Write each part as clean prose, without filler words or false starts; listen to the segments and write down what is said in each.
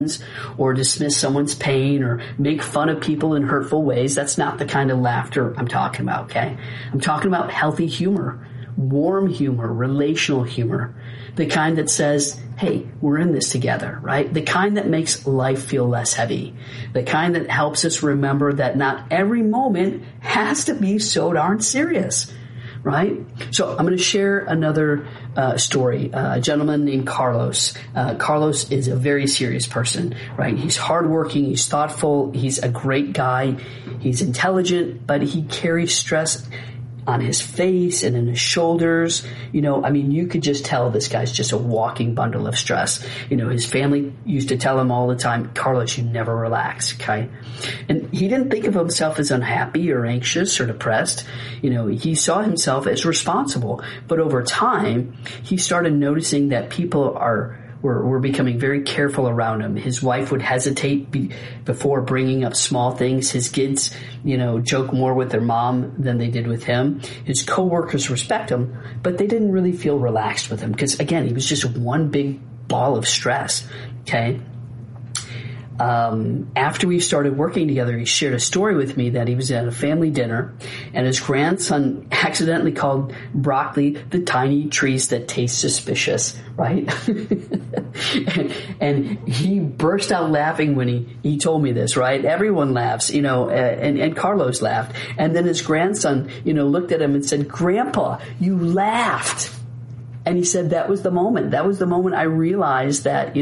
or dismiss someone's pain or make fun of people in hurtful ways. That's not the kind of laughter I'm talking about, okay? I'm talking about healthy humor, warm humor, relational humor, the kind that says, hey, we're in this together, right? The kind that makes life feel less heavy, the kind that helps us remember that not every moment has to be so darn serious, right? So I'm going to share another story. A gentleman named Carlos. Carlos is a very serious person, right? He's hardworking. He's thoughtful. He's a great guy. He's intelligent, but he carries stress on his face and in his shoulders. You could just tell this guy's just a walking bundle of stress. His family used to tell him all the time, Carlos, you never relax, okay? And he didn't think of himself as unhappy or anxious or depressed. He saw himself as responsible. But over time, he started noticing that people were becoming very careful around him. His wife would hesitate before bringing up small things. His kids, joke more with their mom than they did with him. His coworkers respect him, but they didn't really feel relaxed with him because, again, he was just one big ball of stress, okay? After we started working together, he shared a story with me that he was at a family dinner and his grandson accidentally called broccoli the tiny trees that taste suspicious, right? and he burst out laughing when he told me this, right? Everyone laughs, and Carlos laughed. And then his grandson, looked at him and said, Grandpa, you laughed. And he said, that was the moment. That was the moment I realized that,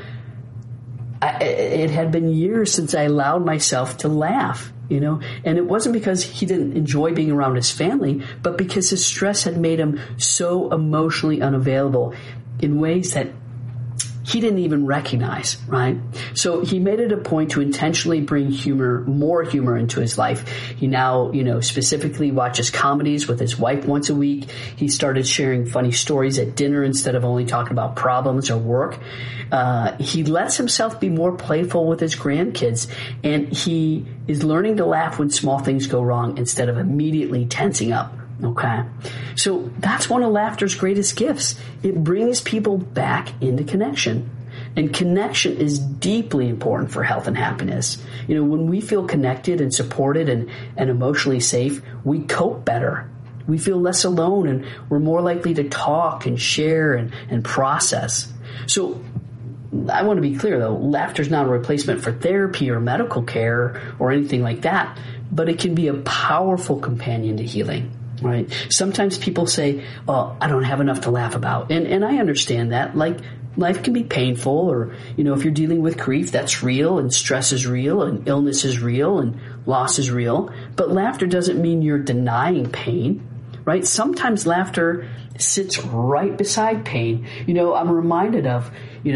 it had been years since I allowed myself to laugh, and it wasn't because he didn't enjoy being around his family, but because his stress had made him so emotionally unavailable in ways that he didn't even recognize, right? So he made it a point to intentionally bring more humor into his life. He now, specifically watches comedies with his wife once a week. He started sharing funny stories at dinner instead of only talking about problems or work. He lets himself be more playful with his grandkids, and he is learning to laugh when small things go wrong instead of immediately tensing up. Okay. So that's one of laughter's greatest gifts. It brings people back into connection. And connection is deeply important for health and happiness. When we feel connected and supported and emotionally safe, we cope better. We feel less alone and we're more likely to talk and share and process. So I want to be clear, though, laughter is not a replacement for therapy or medical care or anything like that, but it can be a powerful companion to healing. Right. Sometimes people say, oh, I don't have enough to laugh about. And I understand that. Like, life can be painful or, if you're dealing with grief, that's real and stress is real and illness is real and loss is real. But laughter doesn't mean you're denying pain, right? Sometimes laughter sits right beside pain. I'm reminded of,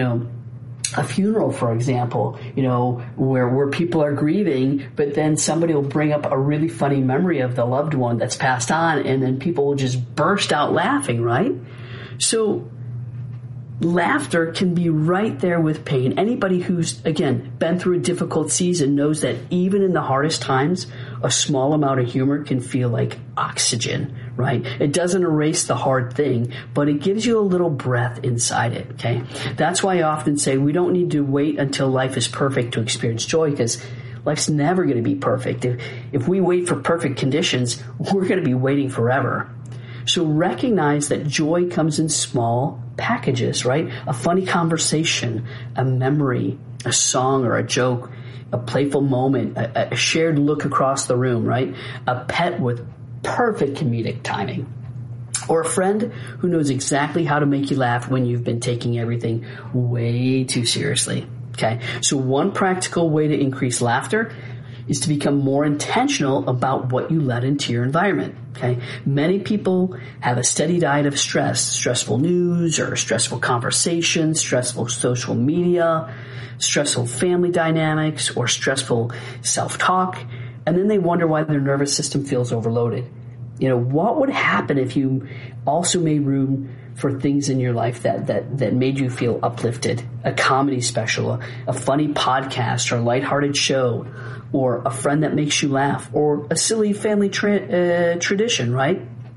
a funeral, for example, where people are grieving, but then somebody will bring up a really funny memory of the loved one that's passed on, and then people will just burst out laughing, right? So laughter can be right there with pain. Anybody who's, again, been through a difficult season knows that even in the hardest times, a small amount of humor can feel like oxygen, right? It doesn't erase the hard thing, but it gives you a little breath inside it, okay? That's why I often say we don't need to wait until life is perfect to experience joy, because life's never going to be perfect. If we wait for perfect conditions, we're going to be waiting forever. So recognize that joy comes in small packages, right? A funny conversation, a memory, a song or a joke, a playful moment, a shared look across the room, right? A pet with perfect comedic timing, or a friend who knows exactly how to make you laugh when you've been taking everything way too seriously. Okay. So one practical way to increase laughter is to become more intentional about what you let into your environment. Okay. Many people have a steady diet of stress, stressful news or stressful conversations, stressful social media, stressful family dynamics, or stressful self-talk. And then they wonder why their nervous system feels overloaded. What would happen if you also made room for things in your life that made you feel uplifted? A comedy special, a funny podcast or lighthearted show, or a friend that makes you laugh, or a silly family tradition, right?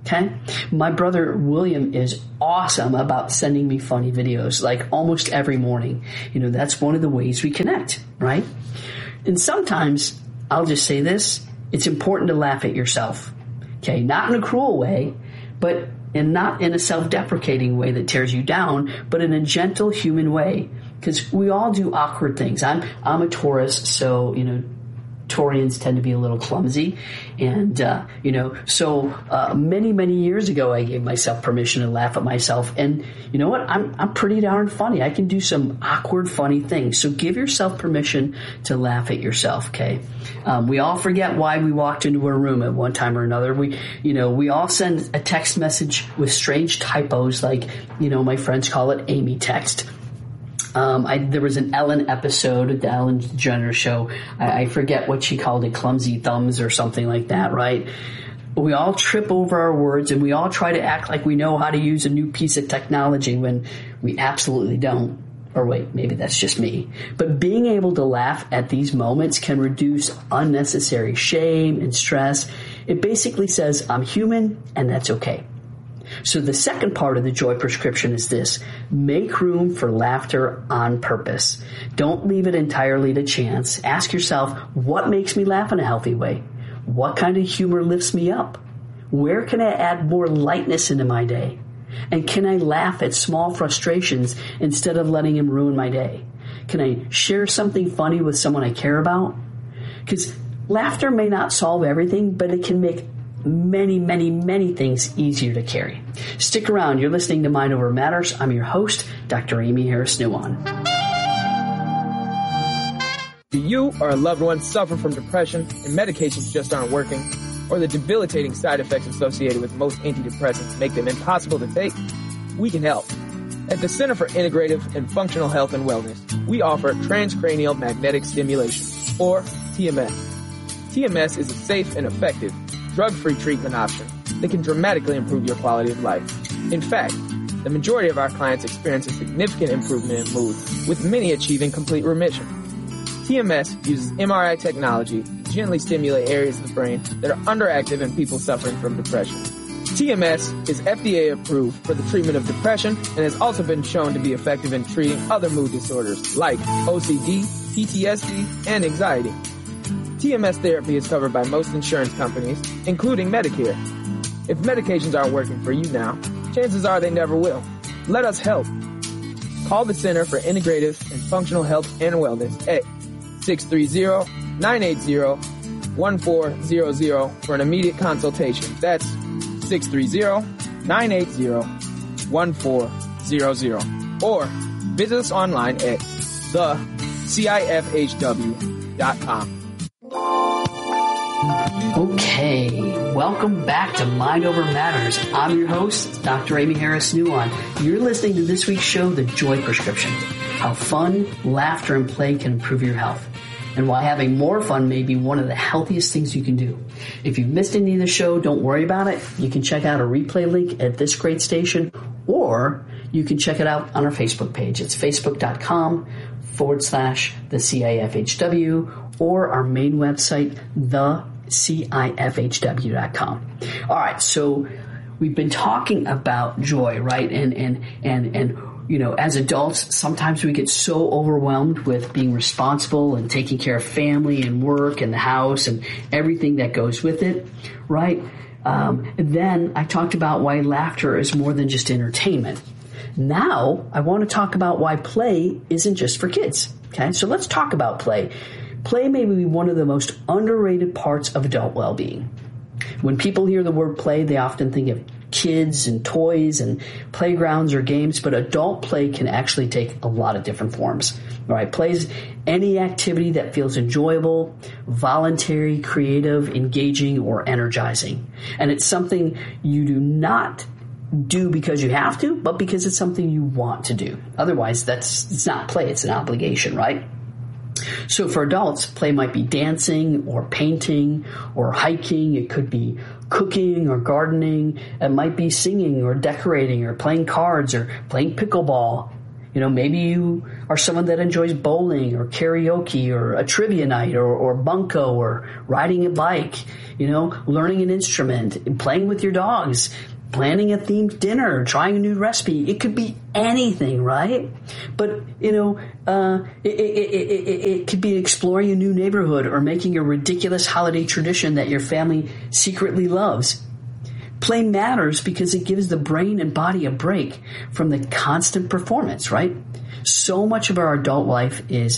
Okay. My brother William is awesome about sending me funny videos, like almost every morning. That's one of the ways we connect, right? And sometimes, I'll just say this, it's important to laugh at yourself. Okay. Not in a cruel way, and not in a self-deprecating way that tears you down, but in a gentle human way. Because we all do awkward things. I'm a Taurus, so, Taurians tend to be a little clumsy. And, so many, many years ago, I gave myself permission to laugh at myself. And you know what? I'm pretty darn funny. I can do some awkward, funny things. So give yourself permission to laugh at yourself, okay? We all forget why we walked into a room at one time or another. We all send a text message with strange typos, like, my friends call it Amy text. There was an Ellen episode at the Ellen DeGeneres show. I forget what she called it, clumsy thumbs or something like that, right? We all trip over our words and we all try to act like we know how to use a new piece of technology when we absolutely don't. Or wait, maybe that's just me. But being able to laugh at these moments can reduce unnecessary shame and stress. It basically says, I'm human and that's okay. So the second part of the joy prescription is this: make room for laughter on purpose. Don't leave it entirely to chance. Ask yourself, what makes me laugh in a healthy way? What kind of humor lifts me up? Where can I add more lightness into my day? And can I laugh at small frustrations instead of letting them ruin my day? Can I share something funny with someone I care about? Because laughter may not solve everything, but it can make many, many, many things easier to carry. Stick around. You're listening to Mind Over Matters. I'm your host, Dr. Amy Harris Nuwan. Do you or a loved one suffer from depression and medications just aren't working, or the debilitating side effects associated with most antidepressants make them impossible to take? We can help. At the Center for Integrative and Functional Health and Wellness, we offer transcranial magnetic stimulation, or TMS. TMS is a safe and effective drug-free treatment option that can dramatically improve your quality of life. In fact, the majority of our clients experience a significant improvement in mood, with many achieving complete remission. TMS uses MRI technology to gently stimulate areas of the brain that are underactive in people suffering from depression. TMS is FDA approved for the treatment of depression and has also been shown to be effective in treating other mood disorders like OCD, PTSD, and anxiety. TMS therapy is covered by most insurance companies, including Medicare. If medications aren't working for you now, chances are they never will. Let us help. Call the Center for Integrative and Functional Health and Wellness at 630-980-1400 for an immediate consultation. That's 630-980-1400. Or visit us online at thecifhw.com. Okay, welcome back to Mind Over Matters. I'm your host, Dr. Amy Harris Nuwan. You're listening to this week's show, The Joy Prescription, how fun, laughter, and play can improve your health, and why having more fun may be one of the healthiest things you can do. If you've missed any of the show, don't worry about it. You can check out a replay link at this great station, or you can check it out on our Facebook page. It's facebook.com/the CIFHW, or our main website, thecifhw.com. All right, so we've been talking about joy, right? And as adults, sometimes we get so overwhelmed with being responsible and taking care of family and work and the house and everything that goes with it, right? Then I talked about why laughter is more than just entertainment. Now I want to talk about why play isn't just for kids. Okay, so let's talk about play. Play may be one of the most underrated parts of adult well-being. When people hear the word play, they often think of kids and toys and playgrounds or games, but adult play can actually take a lot of different forms. All right, play is any activity that feels enjoyable, voluntary, creative, engaging, or energizing. And it's something you do not do because you have to, but because it's something you want to do. Otherwise, it's not play, it's an obligation, right? So for adults, play might be dancing or painting or hiking. It could be cooking or gardening. It might be singing or decorating or playing cards or playing pickleball. Maybe you are someone that enjoys bowling or karaoke or a trivia night or bunko or riding a bike, learning an instrument, playing with your dogs, planning a themed dinner, trying a new recipe. It could be anything, right? But, it could be exploring a new neighborhood or making a ridiculous holiday tradition that your family secretly loves. Play matters because it gives the brain and body a break from the constant performance, right? So much of our adult life is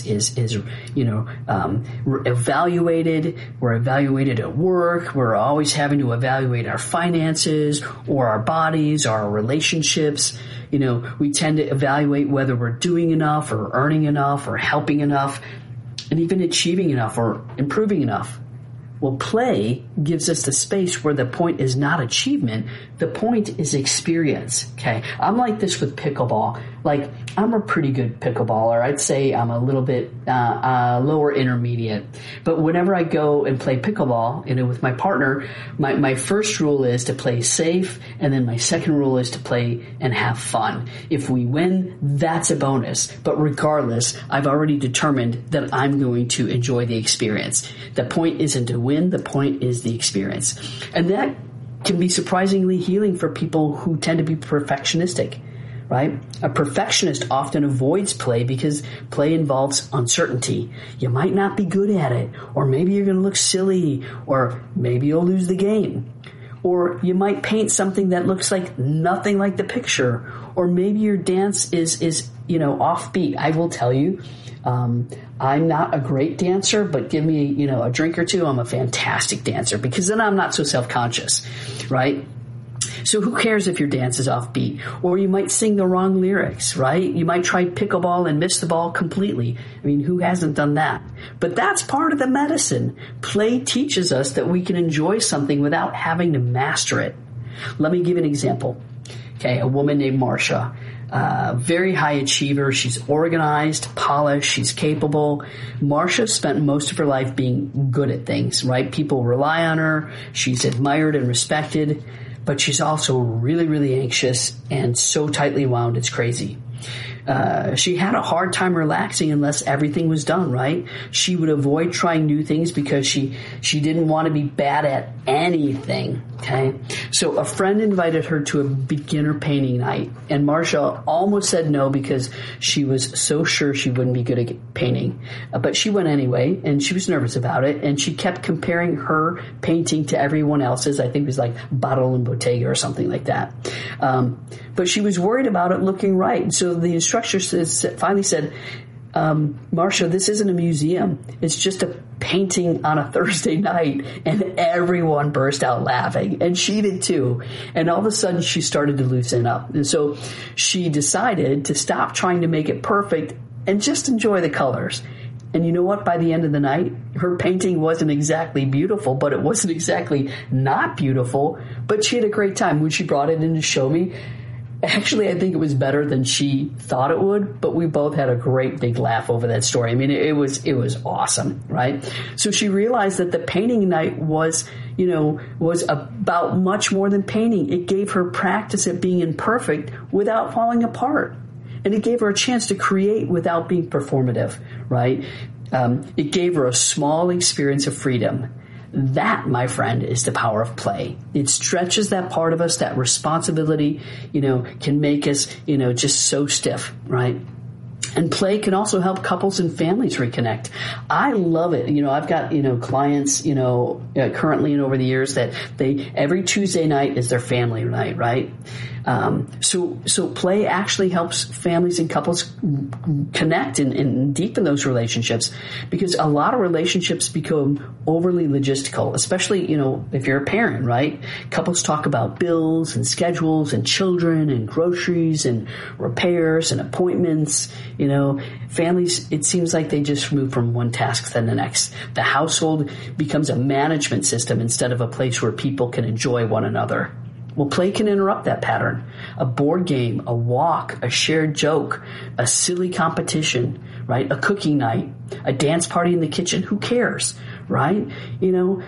evaluated. We're evaluated at work. We're always having to evaluate our finances or our bodies, our relationships. We tend to evaluate whether we're doing enough or earning enough or helping enough and even achieving enough or improving enough. Well, play gives us the space where the point is not achievement. The point is experience. Okay. I'm like this with pickleball. Like, I'm a pretty good pickleballer. I'd say I'm a little bit lower intermediate. But whenever I go and play pickleball, with my partner, my first rule is to play safe, and then my second rule is to play and have fun. If we win, that's a bonus. But regardless, I've already determined that I'm going to enjoy the experience. The point isn't to win. The point is the experience. And that can be surprisingly healing for people who tend to be perfectionistic. Right? A perfectionist often avoids play because play involves uncertainty. You might not be good at it, or maybe you're going to look silly, or maybe you'll lose the game. Or you might paint something that looks like nothing like the picture, or maybe your dance is offbeat. I will tell you, I'm not a great dancer, but give me, a drink or two, I'm a fantastic dancer, because then I'm not so self-conscious, right? So who cares if your dance is offbeat? Or you might sing the wrong lyrics, right? You might try pickleball and miss the ball completely. I mean, who hasn't done that? But that's part of the medicine. Play teaches us that we can enjoy something without having to master it. Let me give an example. Okay, a woman named Marcia. Very high achiever. She's organized, polished, she's capable. Marcia spent most of her life being good at things, right? People rely on her. She's admired and respected. But she's also really, really anxious and so tightly wound, it's crazy. She had a hard time relaxing unless everything was done, right? She would avoid trying new things because she didn't want to be bad at anything, okay? So a friend invited her to a beginner painting night, and Marcia almost said no because she was so sure she wouldn't be good at painting. But she went anyway, and she was nervous about it, and she kept comparing her painting to everyone else's. I think it was like Bottle and Bottega or something like that. But she was worried about it looking right. So the instructor finally said, Marcia, this isn't a museum. It's just a painting on a Thursday night. And everyone burst out laughing. And she did too. And all of a sudden she started to loosen up. And so she decided to stop trying to make it perfect and just enjoy the colors. And you know what? By the end of the night, her painting wasn't exactly beautiful, but it wasn't exactly not beautiful. But she had a great time. When she brought it in to show me, actually, I think it was better than she thought it would, but we both had a great big laugh over that story. I mean, it was awesome, right? So she realized that the painting night was about much more than painting. It gave her practice at being imperfect without falling apart. And it gave her a chance to create without being performative, right? It gave her a small experience of freedom. That, my friend, is the power of play. It stretches that part of us, that responsibility, can make us, just so stiff, right? And play can also help couples and families reconnect. I love it. I've got, clients, currently and over the years that every Tuesday night is their family night, right? So play actually helps families and couples connect and deepen those relationships, because a lot of relationships become overly logistical, especially, if you're a parent, right? Couples talk about bills and schedules and children and groceries and repairs and appointments. Families, it seems like they just move from one task to the next. The household becomes a management system instead of a place where people can enjoy one another. Well, play can interrupt that pattern. A board game, a walk, a shared joke, a silly competition, right? A cooking night, a dance party in the kitchen. Who cares, right? Even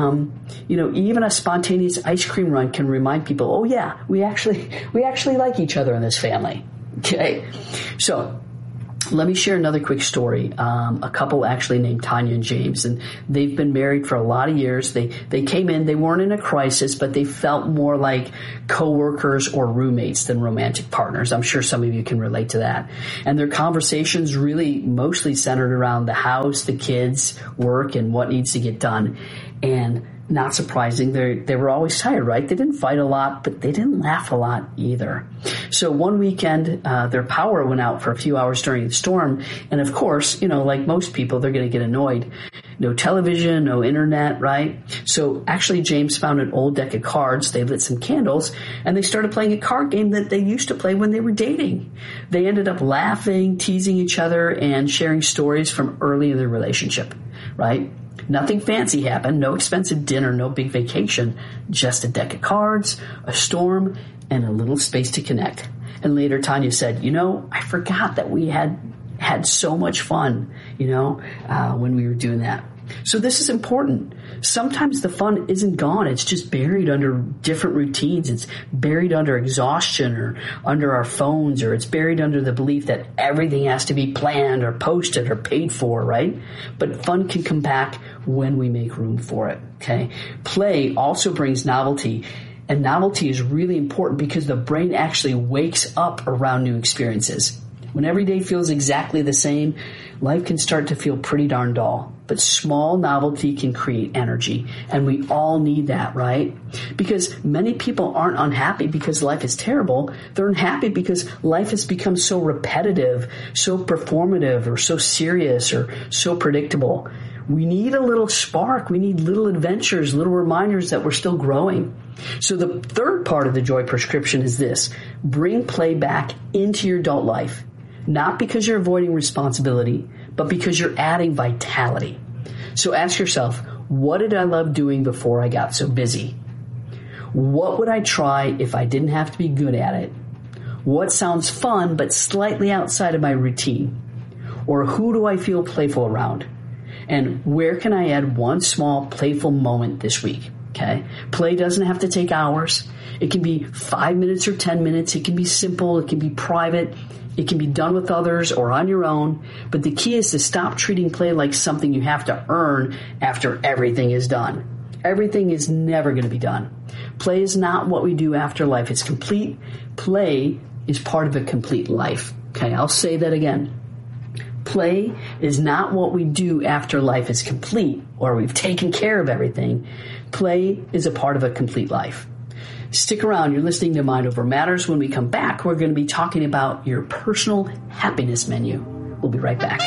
a spontaneous ice cream run can remind people, oh yeah, we actually like each other in this family, Okay, so let me share another quick story. A couple actually named Tanya and James, and they've been married for a lot of years. They came in, they weren't in a crisis, but they felt more like coworkers or roommates than romantic partners. I'm sure some of you can relate to that. And their conversations really mostly centered around the house, the kids, work, and what needs to get done. And not surprising, they were always tired, right? They didn't fight a lot, but they didn't laugh a lot either. So one weekend, their power went out for a few hours during the storm. And of course, like most people, they're going to get annoyed. No television, no internet, right? So actually, James found an old deck of cards. They lit some candles, and they started playing a card game that they used to play when they were dating. They ended up laughing, teasing each other, and sharing stories from early in their relationship, right? Nothing fancy happened, no expensive dinner, no big vacation, just a deck of cards, a storm, and a little space to connect. And later Tanya said, I forgot that we had so much fun, when we were doing that. So this is important. Sometimes the fun isn't gone. It's just buried under different routines. It's buried under exhaustion or under our phones, or it's buried under the belief that everything has to be planned or posted or paid for, right? But fun can come back when we make room for it, okay? Play also brings novelty. And novelty is really important because the brain actually wakes up around new experiences. When every day feels exactly the same, life can start to feel pretty darn dull. But small novelty can create energy, and we all need that, right? Because many people aren't unhappy because life is terrible. They're unhappy because life has become so repetitive, so performative, or so serious, or so predictable. We need a little spark. We need little adventures, little reminders that we're still growing. So the third part of the joy prescription is this: bring play back into your adult life. Not because you're avoiding responsibility, but because you're adding vitality. So ask yourself, what did I love doing before I got so busy? What would I try if I didn't have to be good at it? What sounds fun but slightly outside of my routine? Or who do I feel playful around? And where can I add one small playful moment this week? Okay. Play doesn't have to take hours. It can be 5 minutes or 10 minutes. It can be simple. It can be private. It can be done with others or on your own. But the key is to stop treating play like something you have to earn after everything is done. Everything is never going to be done. Play is not what we do after life is complete. Play is part of a complete life. Okay, I'll say that again. Play is not what we do after life is complete or we've taken care of everything. Play is a part of a complete life. Stick around. You're listening to Mind Over Matters. When we come back, we're going to be talking about your personal happiness menu. We'll be right back.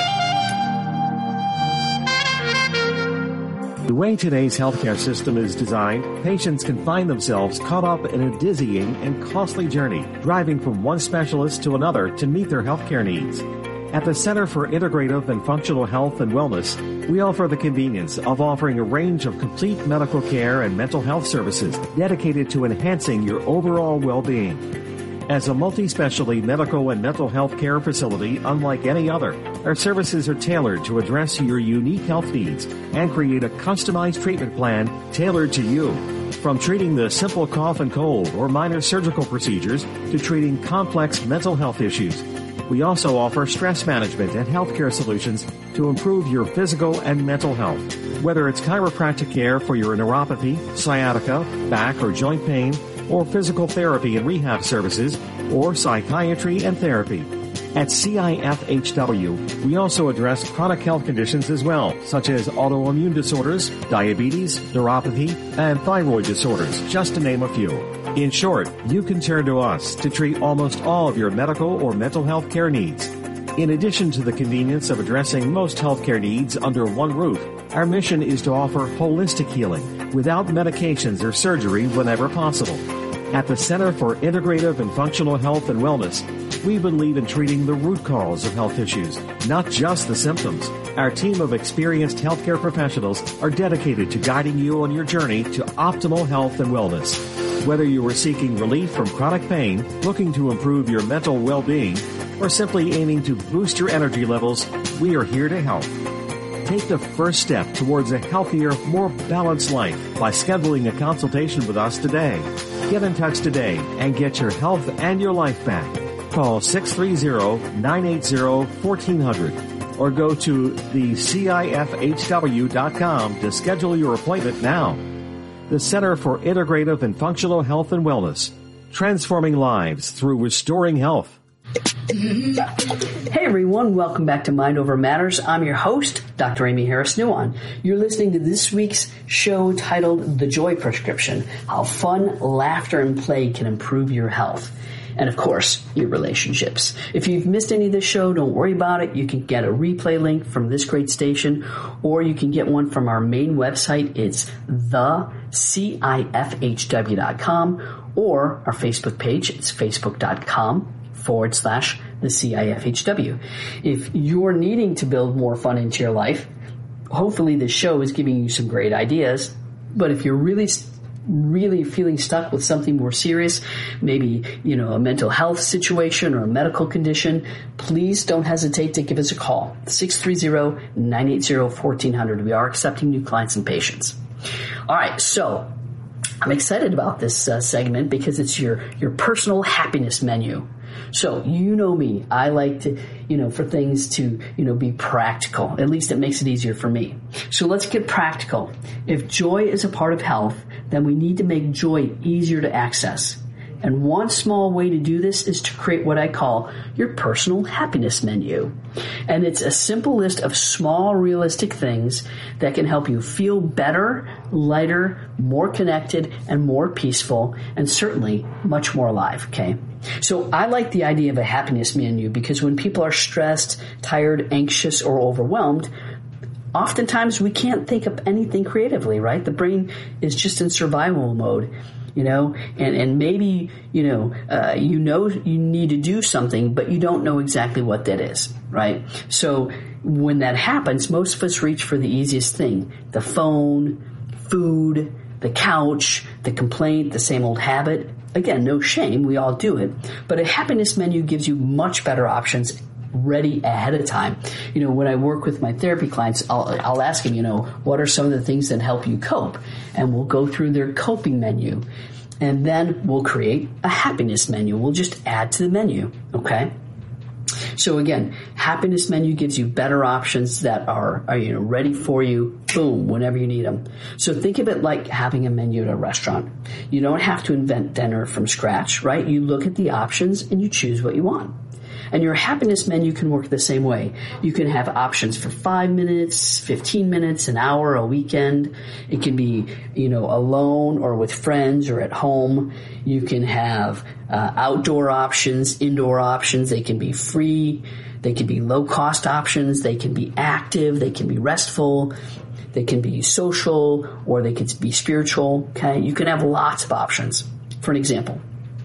The way today's healthcare system is designed, patients can find themselves caught up in a dizzying and costly journey, driving from one specialist to another to meet their healthcare needs. At the Center for Integrative and Functional Health and Wellness, we offer the convenience of offering a range of complete medical care and mental health services dedicated to enhancing your overall well-being. As a multi-specialty medical and mental health care facility unlike any other, our services are tailored to address your unique health needs and create a customized treatment plan tailored to you. From treating the simple cough and cold or minor surgical procedures to treating complex mental health issues, we also offer stress management and healthcare solutions to improve your physical and mental health. Whether it's chiropractic care for your neuropathy, sciatica, back or joint pain, or physical therapy and rehab services, or psychiatry and therapy. At CIFHW, we also address chronic health conditions as well, such as autoimmune disorders, diabetes, neuropathy, and thyroid disorders, just to name a few. In short, you can turn to us to treat almost all of your medical or mental health care needs. In addition to the convenience of addressing most healthcare needs under one roof, our mission is to offer holistic healing without medications or surgery whenever possible. At the Center for Integrative and Functional Health and Wellness, we believe in treating the root cause of health issues, not just the symptoms. Our team of experienced healthcare professionals are dedicated to guiding you on your journey to optimal health and wellness. Whether you are seeking relief from chronic pain, looking to improve your mental well-being, or simply aiming to boost your energy levels, we are here to help. Take the first step towards a healthier, more balanced life by scheduling a consultation with us today. Get in touch today and get your health and your life back. Call 630-980-1400 or go to thecifhw.com to schedule your appointment now. The Center for Integrative and Functional Health and Wellness, transforming lives through restoring health. Hey everyone, welcome back to Mind Over Matters. I'm your host, Dr. Amy Harris-Nuon. You're listening to this week's show titled The Joy Prescription, How Fun, Laughter, and Play Can Improve Your Health. And of course, your relationships. If you've missed any of this show, don't worry about it. You can get a replay link from this great station, or you can get one from our main website. It's thecifhw.com, or our Facebook page. It's facebook.com/the CIFHW. If you're needing to build more fun into your life, hopefully this show is giving you some great ideas. But if you're really feeling stuck with something more serious, maybe, a mental health situation or a medical condition, please don't hesitate to give us a call. 630-980-1400. We are accepting new clients and patients. All right, so I'm excited about this segment because it's your personal happiness menu. So, you know me, I like to, for things to, be practical. At least it makes it easier for me. So let's get practical. If joy is a part of health, then we need to make joy easier to access. And one small way to do this is to create what I call your personal happiness menu. And it's a simple list of small, realistic things that can help you feel better, lighter, more connected, and more peaceful, and certainly much more alive, okay? So I like the idea of a happiness menu because when people are stressed, tired, anxious, or overwhelmed, oftentimes we can't think of anything creatively, right? The brain is just in survival mode. And maybe, you need to do something, but you don't know exactly what that is, right? So when that happens, most of us reach for the easiest thing, the phone, food, the couch, the complaint, the same old habit. Again, no shame, we all do it. But a happiness menu gives you much better options ready ahead of time. When I work with my therapy clients, I'll ask them, what are some of the things that help you cope? And we'll go through their coping menu. And then we'll create a happiness menu. We'll just add to the menu, okay? So again, happiness menu gives you better options that are ready for you, boom, whenever you need them. So think of it like having a menu at a restaurant. You don't have to invent dinner from scratch, right? You look at the options and you choose what you want. And your happiness menu can work the same way. You can have options for 5 minutes, 15 minutes, an hour, a weekend. It can be, alone or with friends or at home. You can have outdoor options, indoor options. They can be free. They can be low-cost options. They can be active. They can be restful. They can be social, or they can be spiritual. Okay, you can have lots of options. For an example,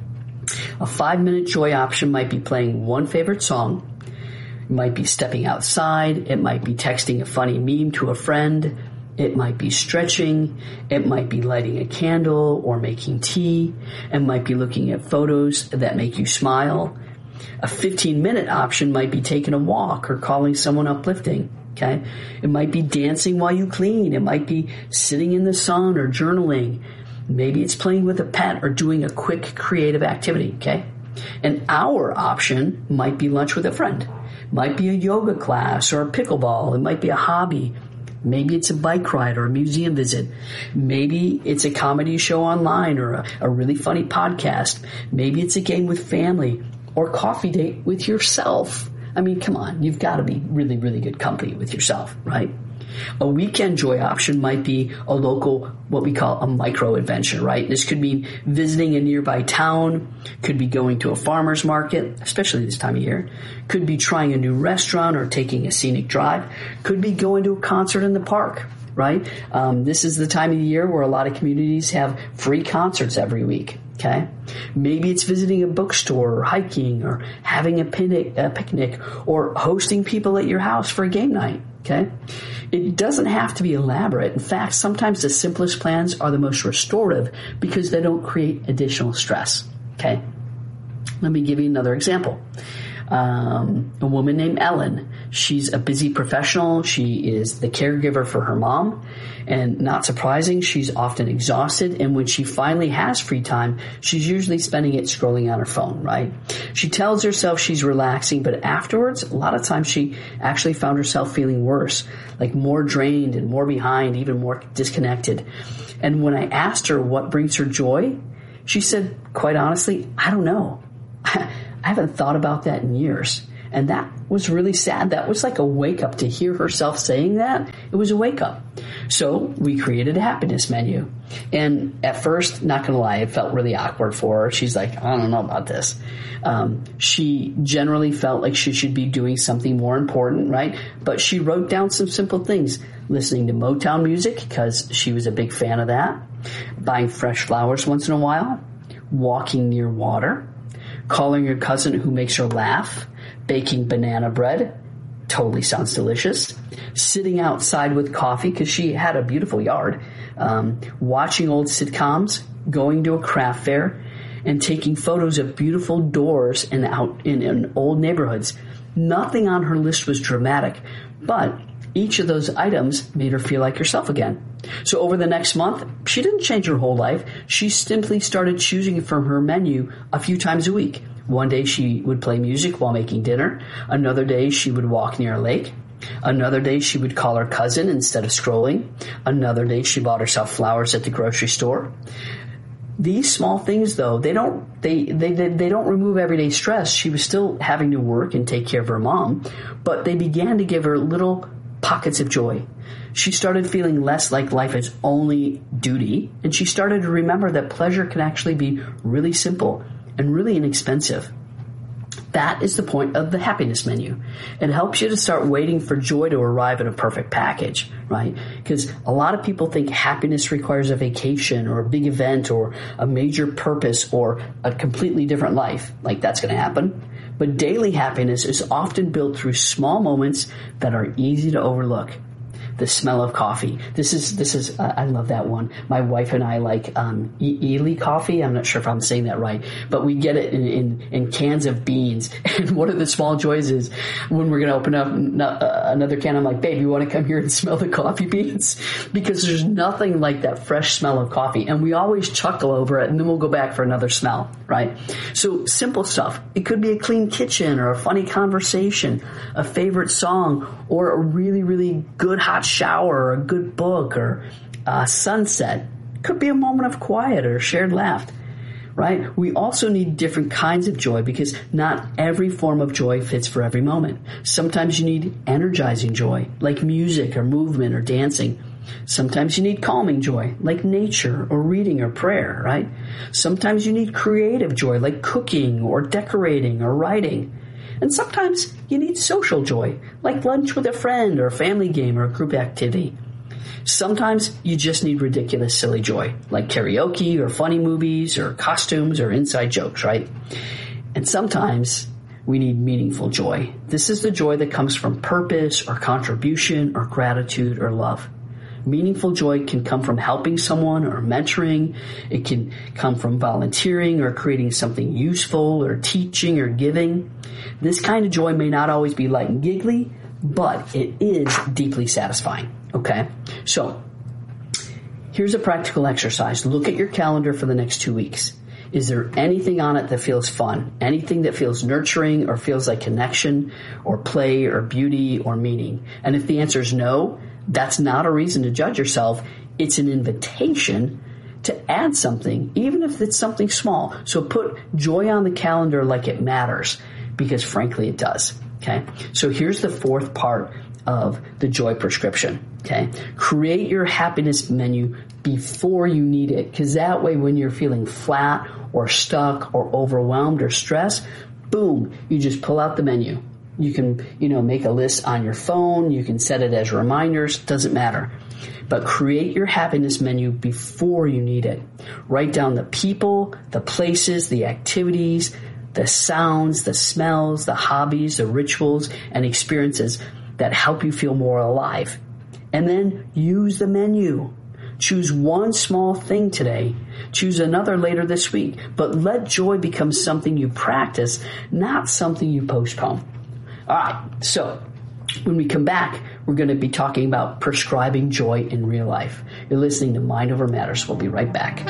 a 5-minute joy option might be playing one favorite song. It might be stepping outside. It might be texting a funny meme to a friend. It might be stretching. It might be lighting a candle or making tea. It might be looking at photos that make you smile. A 15-minute option might be taking a walk or calling someone uplifting. Okay? It might be dancing while you clean. It might be sitting in the sun or journaling. Maybe it's playing with a pet or doing a quick creative activity, okay? An hour option might be lunch with a friend. Might be a yoga class or a pickleball. It might be a hobby. Maybe it's a bike ride or a museum visit. Maybe it's a comedy show online or a really funny podcast. Maybe it's a game with family or coffee date with yourself. I mean, come on, you've got to be really, really good company with yourself, right? A weekend joy option might be a local, what we call a micro adventure, right? This could mean visiting a nearby town, could be going to a farmer's market, especially this time of year, could be trying a new restaurant or taking a scenic drive, could be going to a concert in the park, right? This is the time of the year where a lot of communities have free concerts every week. Okay, maybe it's visiting a bookstore or hiking or having a picnic or hosting people at your house for a game night. Okay, it doesn't have to be elaborate. In fact, sometimes the simplest plans are the most restorative because they don't create additional stress. Okay, let me give you another example. A woman named Ellen. She's a busy professional. She is the caregiver for her mom. And not surprising, she's often exhausted. And when she finally has free time, she's usually spending it scrolling on her phone, right? She tells herself she's relaxing, but afterwards, a lot of times she actually found herself feeling worse, like more drained and more behind, even more disconnected. And when I asked her what brings her joy, she said, quite honestly, I don't know. I haven't thought about that in years. And that was really sad. That was like a wake up to hear herself saying that. It was a wake up. So we created a happiness menu. And at first, not going to lie, it felt really awkward for her. She's like, I don't know about this. She generally felt like she should be doing something more important, right? But she wrote down some simple things. Listening to Motown music, because she was a big fan of that. Buying fresh flowers once in a while. Walking near water. Calling her cousin who makes her laugh. Baking banana bread. Totally sounds delicious. Sitting outside with coffee because she had a beautiful yard. Watching old sitcoms. Going to a craft fair. And taking photos of beautiful doors and out in old neighborhoods. Nothing on her list was dramatic, but each of those items made her feel like herself again. So over the next month, she didn't change her whole life. She simply started choosing from her menu a few times a week. One day she would play music while making dinner. Another day she would walk near a lake. Another day she would call her cousin instead of scrolling. Another day she bought herself flowers at the grocery store. These small things, though, they don't remove everyday stress. She was still having to work and take care of her mom, but they began to give her little pockets of joy. She started feeling less like life is only duty, and she started to remember that pleasure can actually be really simple and really inexpensive. That is the point of the happiness menu. It helps you to start waiting for joy to arrive in a perfect package, right? Because a lot of people think happiness requires a vacation or a big event or a major purpose or a completely different life. Like that's going to happen. But daily happiness is often built through small moments that are easy to overlook. The smell of coffee. This is I love that one. My wife and I like Ely coffee. I'm not sure if I'm saying that right, but we get it in cans of beans. And one of the small joys is when we're going to open up another can, I'm like, babe, you want to come here and smell the coffee beans? Because there's nothing like that fresh smell of coffee. And we always chuckle over it, and then we'll go back for another smell, right? So simple stuff. It could be a clean kitchen or a funny conversation, a favorite song, or a really, really good hot shower or a good book or a sunset. Could be a moment of quiet or a shared laugh, right? We also need different kinds of joy because not every form of joy fits for every moment. Sometimes you need energizing joy, like music or movement or dancing. Sometimes you need calming joy, like nature or reading or prayer, right? Sometimes you need creative joy, like cooking or decorating or writing. And sometimes you need social joy, like lunch with a friend or a family game or a group activity. Sometimes you just need ridiculous, silly joy, like karaoke or funny movies or costumes or inside jokes, right? And sometimes we need meaningful joy. This is the joy that comes from purpose or contribution or gratitude or love. Meaningful joy can come from helping someone or mentoring. It can come from volunteering or creating something useful or teaching or giving. This kind of joy may not always be light and giggly, but it is deeply satisfying. Okay? So, here's a practical exercise. Look at your calendar for the next 2 weeks. Is there anything on it that feels fun? Anything that feels nurturing or feels like connection or play or beauty or meaning? And if the answer is no, that's not a reason to judge yourself. It's an invitation to add something, even if it's something small. So put joy on the calendar like it matters, because frankly it does. Okay. So here's the fourth part of the joy prescription. Okay. Create your happiness menu before you need it, because that way when you're feeling flat or stuck or overwhelmed or stressed, boom, you just pull out the menu. You can, make a list on your phone. You can set it as reminders. Doesn't matter. But create your happiness menu before you need it. Write down the people, the places, the activities, the sounds, the smells, the hobbies, the rituals, and experiences that help you feel more alive. And then use the menu. Choose one small thing today. Choose another later this week. But let joy become something you practice, not something you postpone. All right, so When we come back, we're going to be talking about prescribing joy in real life. You're listening to Mind Over Matters. We'll be right back.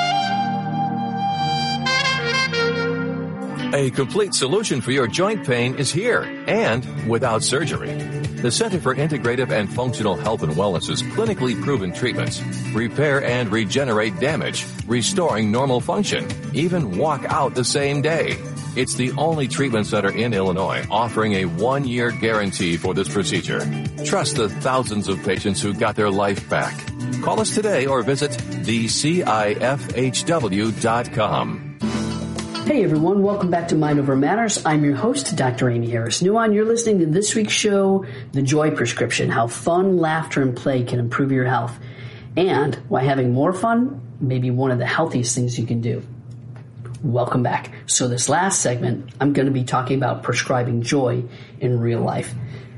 A complete solution for your joint pain is here, and without surgery. The Center for Integrative and Functional Health and Wellness's clinically proven treatments repair and regenerate damage, restoring normal function, even walk out the same day. It's the only treatment center in Illinois offering a 1-year guarantee for this procedure. Trust the thousands of patients who got their life back. Call us today or visit thecifhw.com. Hey everyone, welcome back to Mind Over Matters. I'm your host, Dr. Amy Harris Nuon. You're listening to this week's show, The Joy Prescription, how fun, laughter, and play can improve your health, and why having more fun may be one of the healthiest things you can do. Welcome back. So this last segment, I'm going to be talking about prescribing joy in real life.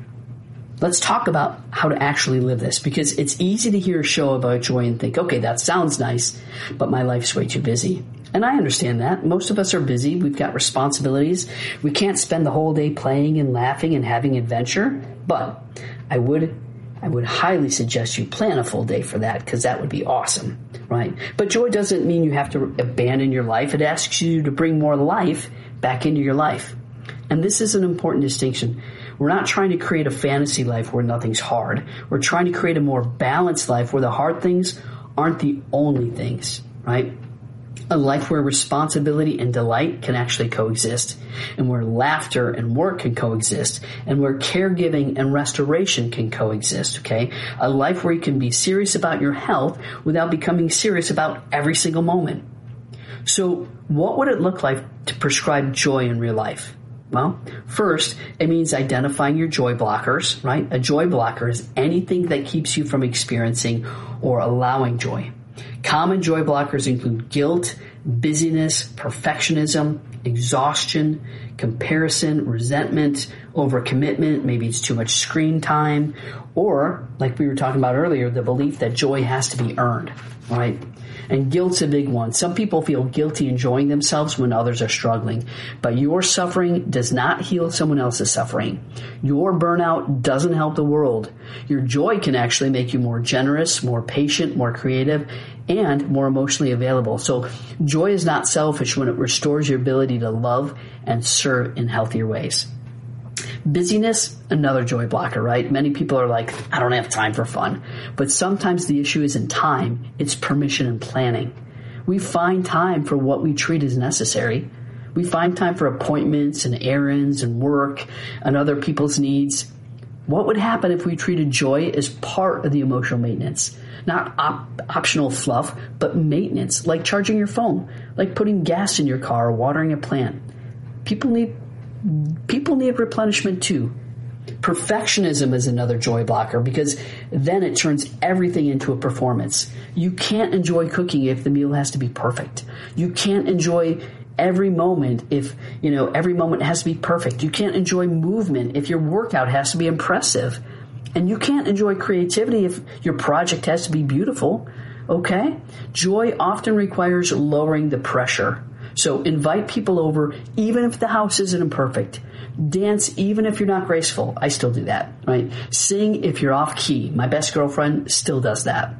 Let's talk about how to actually live this, because it's easy to hear a show about joy and think, okay, that sounds nice, but my life's way too busy. And I understand that. Most of us are busy. We've got responsibilities. We can't spend the whole day playing and laughing and having adventure. But I would highly suggest you plan a full day for that, because that would be awesome, right? But joy doesn't mean you have to abandon your life. It asks you to bring more life back into your life. And this is an important distinction. We're not trying to create a fantasy life where nothing's hard. We're trying to create a more balanced life where the hard things aren't the only things, right? A life where responsibility and delight can actually coexist, and where laughter and work can coexist, and where caregiving and restoration can coexist, okay? A life where you can be serious about your health without becoming serious about every single moment. So what would it look like to prescribe joy in real life? Well, first, it means identifying your joy blockers, right? A joy blocker is anything that keeps you from experiencing or allowing joy. Common joy blockers include guilt, busyness, perfectionism, exhaustion, comparison, resentment, overcommitment, maybe it's too much screen time, or, like we were talking about earlier, the belief that joy has to be earned, right? And guilt's a big one. Some people feel guilty enjoying themselves when others are struggling. But your suffering does not heal someone else's suffering. Your burnout doesn't help the world. Your joy can actually make you more generous, more patient, more creative, and more emotionally available. So joy is not selfish when it restores your ability to love and serve in healthier ways. Busyness, another joy blocker, right? Many people are like, I don't have time for fun. But sometimes the issue isn't time, it's permission and planning. We find time for what we treat as necessary. We find time for appointments and errands and work and other people's needs. What would happen if we treated joy as part of the emotional maintenance? Not optional fluff, but maintenance, like charging your phone, like putting gas in your car or watering a plant. People need replenishment too. Perfectionism is another joy blocker, because then it turns everything into a performance. You can't enjoy cooking if the meal has to be perfect. You can't enjoy every moment if, every moment has to be perfect. You can't enjoy movement if your workout has to be impressive. And you can't enjoy creativity if your project has to be beautiful. Okay? Joy often requires lowering the pressure. So invite people over even if the house isn't perfect. Dance even if you're not graceful. I still do that, right? Sing if you're off key. My best girlfriend still does that.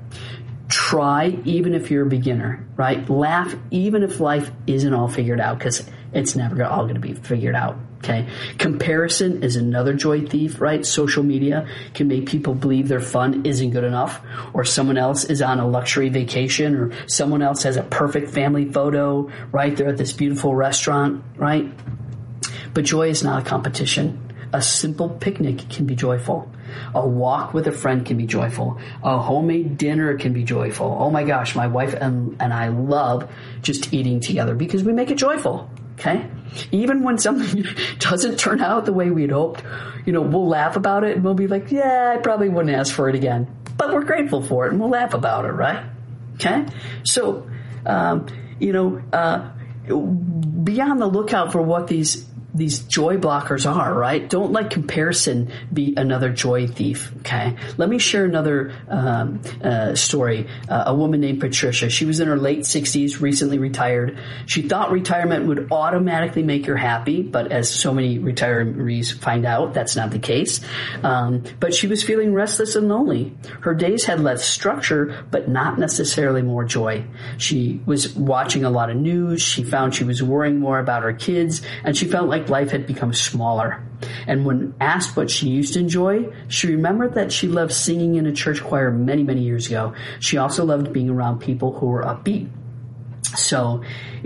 Try even if you're a beginner, right? Laugh even if life isn't all figured out, because it's never all going to be figured out, okay? Comparison is another joy thief, right? Social media can make people believe their fun isn't good enough, or someone else is on a luxury vacation, or someone else has a perfect family photo, right? They're at this beautiful restaurant, right? But joy is not a competition. A simple picnic can be joyful. A walk with a friend can be joyful. A homemade dinner can be joyful. Oh my gosh, my wife and I love just eating together because we make it joyful, okay? Even when something doesn't turn out the way we'd hoped, we'll laugh about it and we'll be like, yeah, I probably wouldn't ask for it again. But we're grateful for it and we'll laugh about it, right? Okay? So, be on the lookout for what these these joy blockers are, right? Don't let comparison be another joy thief, okay? Let me share another story. A woman named Patricia. She was in her late 60s, recently retired. She thought retirement would automatically make her happy, but as so many retirees find out, that's not the case. But she was feeling restless and lonely. Her days had less structure, but not necessarily more joy. She was watching a lot of news. She found she was worrying more about her kids, and she felt like life had become smaller. And when asked what she used to enjoy, she remembered that she loved singing in a church choir many, many years ago. She also loved being around people who were upbeat. So,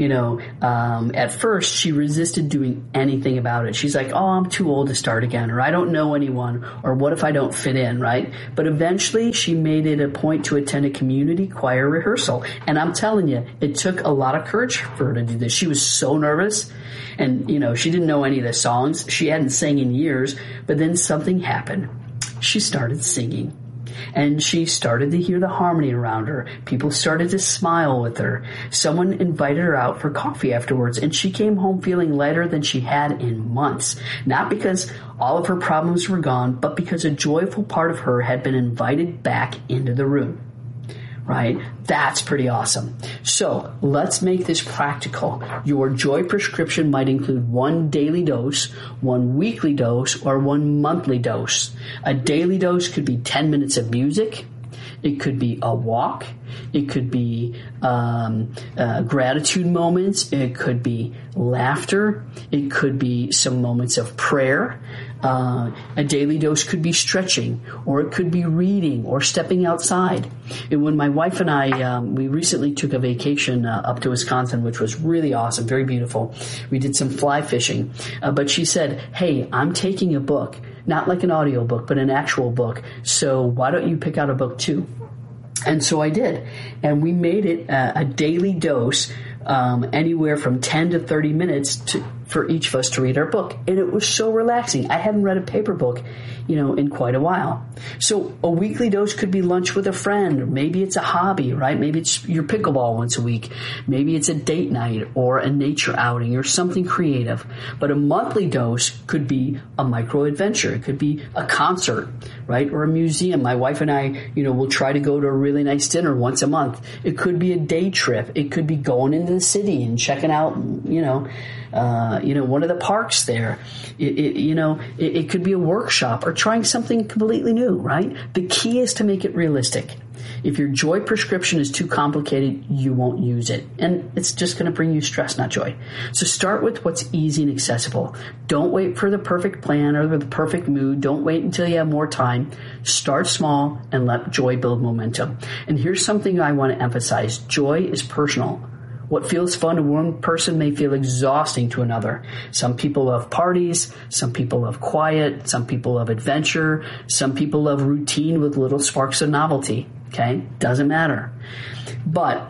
at first she resisted doing anything about it. She's like, oh, I'm too old to start again, or I don't know anyone, or what if I don't fit in, right? But eventually she made it a point to attend a community choir rehearsal. And I'm telling you, it took a lot of courage for her to do this. She was so nervous, and, she didn't know any of the songs. She hadn't sang in years, but then something happened. She started singing. And she started to hear the harmony around her. People started to smile with her. Someone invited her out for coffee afterwards, and she came home feeling lighter than she had in months. Not because all of her problems were gone, but because a joyful part of her had been invited back into the room. Right? That's pretty awesome. So let's make this practical. Your joy prescription might include 1 daily dose, 1 weekly dose, or 1 monthly dose. A daily dose could be 10 minutes of music. It could be a walk. It could be gratitude moments. It could be laughter. It could be some moments of prayer. A daily dose could be stretching, or it could be reading or stepping outside. And when my wife and I, we recently took a vacation up to Wisconsin, which was really awesome, very beautiful. We did some fly fishing. But she said, hey, I'm taking a book, not like an audio book, but an actual book. So why don't you pick out a book too? And so I did. And we made it a daily dose, anywhere from 10 to 30 minutes for each of us to read our book. And it was so relaxing. I hadn't read a paper book, in quite a while. So a weekly dose could be lunch with a friend, or maybe it's a hobby, right? Maybe it's your pickleball once a week. Maybe it's a date night or a nature outing or something creative. But a monthly dose could be a micro adventure. It could be a concert, right? Or a museum. My wife and I, will try to go to a really nice dinner once a month. It could be a day trip. It could be going into the city and checking out, one of the parks there. It could be a workshop or trying something completely new, right? The key is to make it realistic. If your joy prescription is too complicated, you won't use it. And it's just going to bring you stress, not joy. So start with what's easy and accessible. Don't wait for the perfect plan or the perfect mood. Don't wait until you have more time. Start small and let joy build momentum. And here's something I want to emphasize. Joy is personal. What feels fun to one person may feel exhausting to another. Some people love parties. Some people love quiet. Some people love adventure. Some people love routine with little sparks of novelty. Okay? Doesn't matter. But,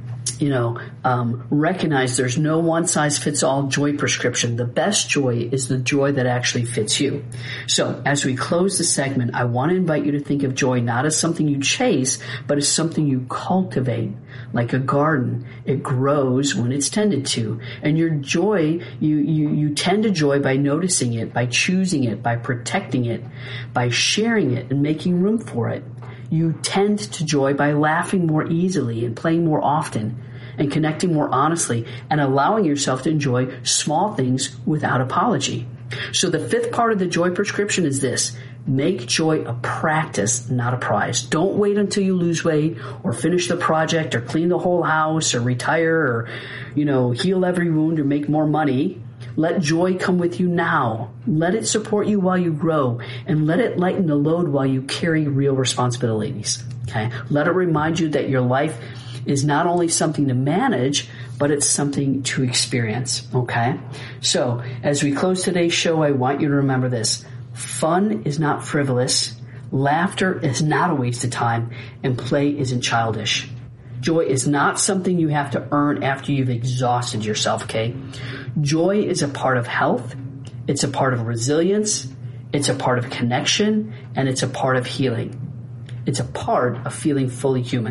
recognize there's no one-size-fits-all joy prescription. The best joy is the joy that actually fits you. So as we close the segment, I want to invite you to think of joy not as something you chase, but as something you cultivate. Like a garden, it grows when it's tended to. And your joy, you tend to joy by noticing it, by choosing it, by protecting it, by sharing it and making room for it. You tend to joy by laughing more easily and playing more often and connecting more honestly and allowing yourself to enjoy small things without apology. So the 5th part of the joy prescription is this. Make joy a practice, not a prize. Don't wait until you lose weight or finish the project or clean the whole house or retire or, heal every wound or make more money. Let joy come with you now. Let it support you while you grow, and let it lighten the load while you carry real responsibilities. Okay? Let it remind you that your life is not only something to manage, but it's something to experience. Okay? So, as we close today's show, I want you to remember this. Fun is not frivolous. Laughter is not a waste of time, and play isn't childish. Joy is not something you have to earn after you've exhausted yourself, okay? Joy is a part of health, it's a part of resilience, it's a part of connection, and it's a part of healing. It's a part of feeling fully human.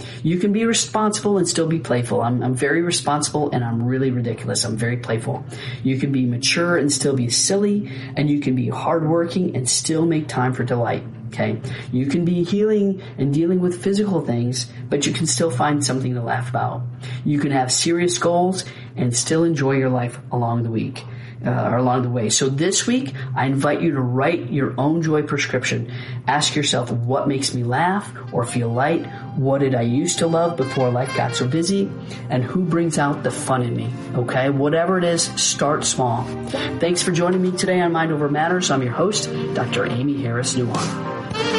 You can be responsible and still be playful. I'm very responsible and I'm really ridiculous. I'm very playful. You can be mature and still be silly, and you can be hardworking and still make time for delight. Okay. You can be healing and dealing with physical things, but you can still find something to laugh about. You can have serious goals and still enjoy your life along the week. Or along the way. So this week, I invite you to write your own joy prescription. Ask yourself, what makes me laugh or feel light? What did I used to love before life got so busy? And who brings out the fun in me? Okay, whatever it is, start small. Thanks for joining me today on Mind Over Matters. I'm your host, Dr. Amy Harris Nuwan.